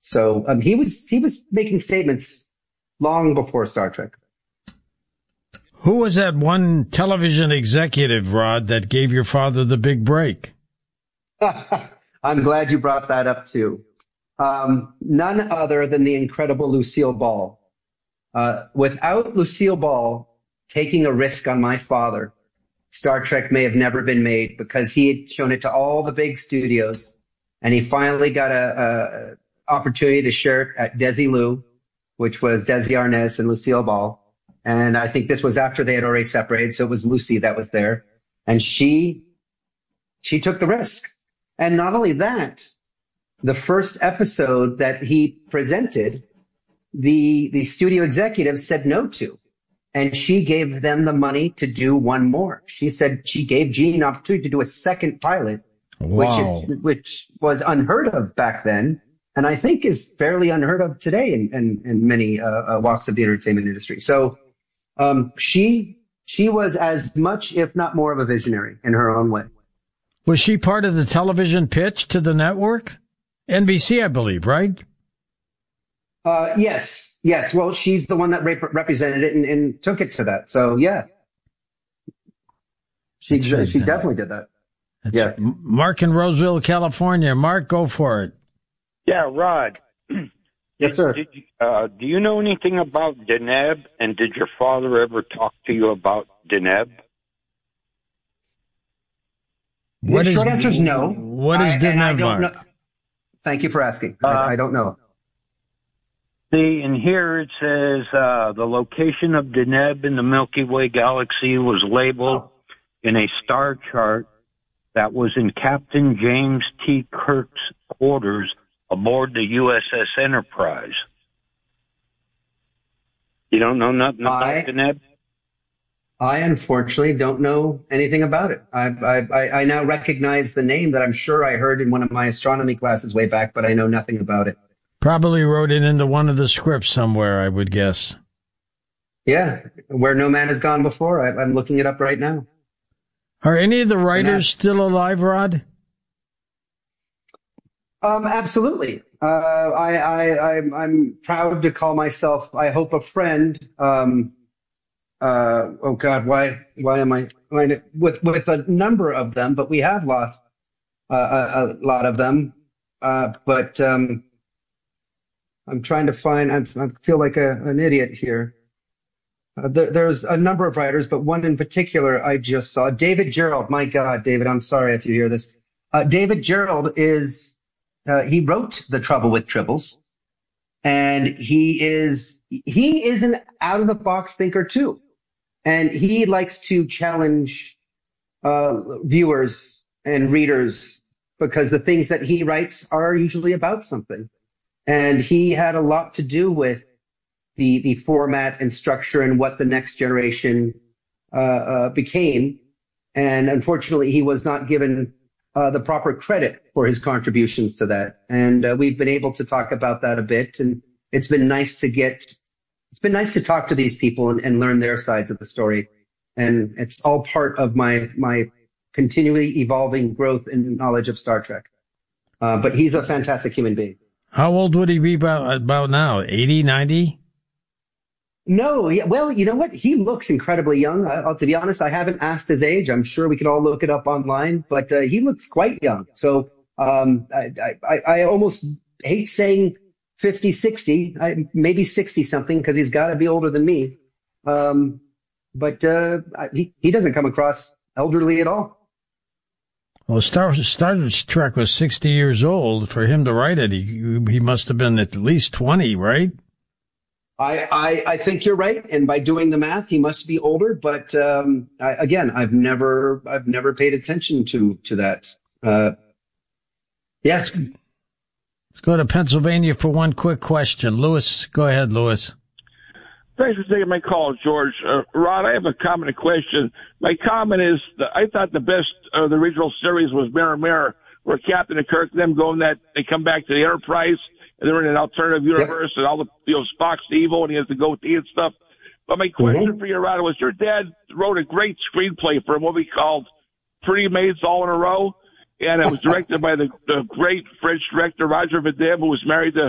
So he was making statements long before Star Trek. Who was that one television executive, Rod, that gave your father the big break? I'm glad you brought that up too. None other than the incredible Lucille Ball. Without Lucille Ball taking a risk on my father, Star Trek may have never been made, because he had shown it to all the big studios, and he finally got a opportunity to share it at Desilu, which was Desi Arnaz and Lucille Ball. And I think this was after they had already separated, so it was Lucy that was there, and she took the risk. And not only that, the first episode that he presented, the studio executives said no to. And she gave them the money to do one more. She said she gave Gene an opportunity to do a second pilot, Wow. which was unheard of back then, and I think is fairly unheard of today in many walks of the entertainment industry. So she was as much, if not more, of a visionary in her own way. Was she part of the television pitch to the network? NBC, I believe, right? Yes. Well, she's the one that represented it and took it to that. So yeah, she definitely did that. Yeah. Mark in Roseville, California. Mark, go for it. Yeah, Rod. Yes, sir. Do you know anything about Deneb? And did your father ever talk to you about Deneb? The short answer is no. What is Deneb, Mark? Thank you for asking. I don't know. See, and here it says the location of Deneb in the Milky Way galaxy was labeled in a star chart that was in Captain James T. Kirk's quarters aboard the USS Enterprise. You don't know nothing about Deneb? I unfortunately don't know anything about it. I now recognize the name that I'm sure I heard in one of my astronomy classes way back, but I know nothing about it. Probably wrote it into one of the scripts somewhere, I would guess. Yeah, where no man has gone before. I'm looking it up right now. Are any of the writers still alive, Rod? Absolutely. I'm proud to call myself, I hope, a friend. Oh God, why am I with a number of them? But we have lost a lot of them. But I'm trying to find. I feel like an idiot here. There's a number of writers, but one in particular I just saw. David Gerrold. My God, David, I'm sorry if you hear this. David Gerrold he wrote The Trouble with Tribbles, and he is an out of the box thinker too, and he likes to challenge viewers and readers, because the things that he writes are usually about something, and he had a lot to do with the format and structure and what the next generation became. And unfortunately, he was not given the proper credit for his contributions to that. And we've been able to talk about that a bit. And it's been nice to talk to these people and learn their sides of the story. And it's all part of my continually evolving growth and knowledge of Star Trek. But he's a fantastic human being. How old would he be about now? 80, 90? No, yeah, well, you know what? He looks incredibly young. To be honest, I haven't asked his age. I'm sure we could all look it up online, but he looks quite young. So I almost hate saying 50, 60, maybe 60 something, because he's got to be older than me. But he doesn't come across elderly at all. Well, Star Trek was 60 years old. For him to write it, he must have been at least 20, right? I think you're right, and by doing the math, he must be older. But again, I've never paid attention to that. Yeah. Let's go to Pennsylvania for one quick question. Lewis, go ahead, Lewis. Thanks for taking my call, George. Rod, I have a comment and question. My comment is that I thought the best of the original series was Mirror, where Captain and Kirk, them going that they come back to the Enterprise and they're in an alternative universe, and all the Spock's evil and he has to go with and stuff. But my question for you, Rod, was your dad wrote a great screenplay for a movie called Pretty Maids All in a Row, and it was directed by the great French director Roger Vadim, who was married to